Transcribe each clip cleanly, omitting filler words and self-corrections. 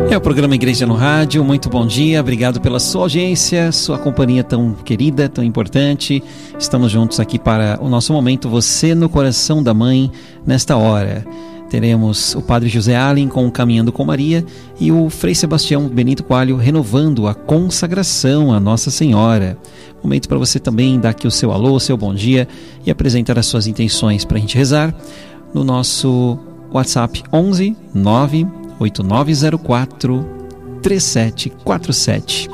É o programa Igreja no Rádio. Muito bom dia, obrigado pela sua audiência, sua companhia tão querida, tão importante. Estamos juntos aqui para o nosso momento Você no Coração da Mãe. Nesta hora teremos o Padre José Allen com Caminhando com Maria e o Frei Sebastião Benito Coelho renovando a consagração à Nossa Senhora. Momento para você também dar aqui o seu alô, o seu bom dia e apresentar as suas intenções para a gente rezar no nosso WhatsApp 11 9 8904 3747.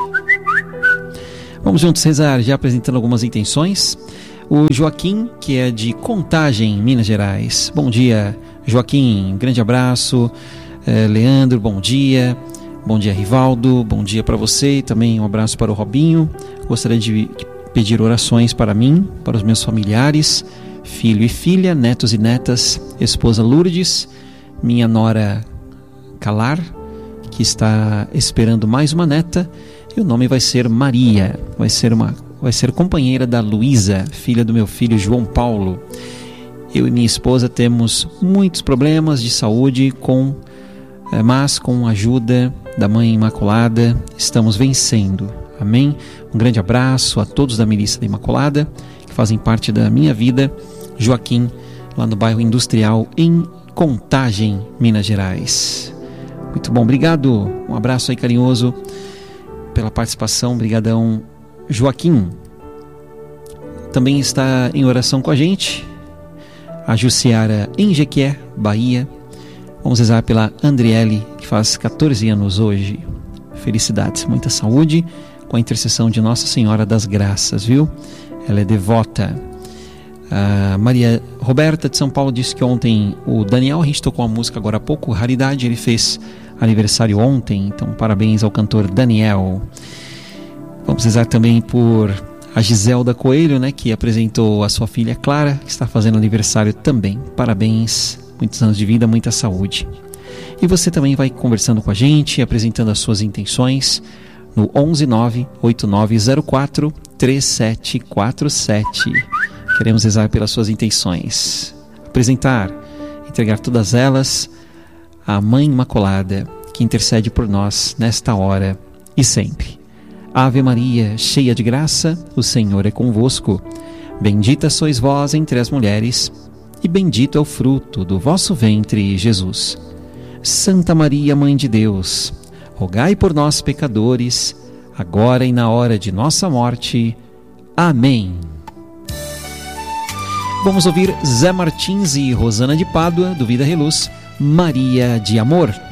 Vamos juntos rezar, já apresentando algumas intenções. O Joaquim, que é de Contagem, Minas Gerais. Bom dia, Joaquim, um grande abraço. Leandro, bom dia. Bom dia, Rivaldo, bom dia para você. E também um abraço para o Robinho. Gostaria de pedir orações para mim, para os meus familiares, filho e filha, netos e netas, esposa Lourdes, minha nora Calar, que está esperando mais uma neta, e o nome vai ser Maria, vai ser companheira da Luísa, filha do meu filho João Paulo. Eu e minha esposa temos muitos problemas de saúde, mas com a ajuda da Mãe Imaculada estamos vencendo. Amém? Um grande abraço a todos da Milícia da Imaculada, que fazem parte da minha vida. Joaquim, lá no bairro Industrial, em Contagem, Minas Gerais. Muito bom, obrigado, um abraço aí carinhoso pela participação, obrigadão, Joaquim. Também está em oração com a gente a Jussiara em Jequié, Bahia. Vamos rezar pela Andriele, que faz 14 anos hoje. Felicidades, muita saúde, com a intercessão de Nossa Senhora das Graças, viu? Ela é devota. A Maria Roberta de São Paulo disse que ontem o Daniel, a gente tocou a música agora há pouco, Raridade, ele fez aniversário ontem, então parabéns ao cantor Daniel. Vamos rezar também por a Giselda Coelho, né, que apresentou a sua filha Clara, que está fazendo aniversário também. Parabéns, muitos anos de vida, muita saúde. E você também vai conversando com a gente, apresentando as suas intenções no 11 9 8904 3747. Queremos rezar pelas suas intenções, apresentar, entregar todas elas à Mãe Imaculada, que intercede por nós nesta hora e sempre. Ave Maria, cheia de graça, o Senhor é convosco. Bendita sois vós entre as mulheres, e bendito é o fruto do vosso ventre, Jesus. Santa Maria, Mãe de Deus, rogai por nós, pecadores, agora e na hora de nossa morte. Amém. Vamos ouvir Zé Martins e Rosana de Pádua, do Vida Reluz, Maria de Amor.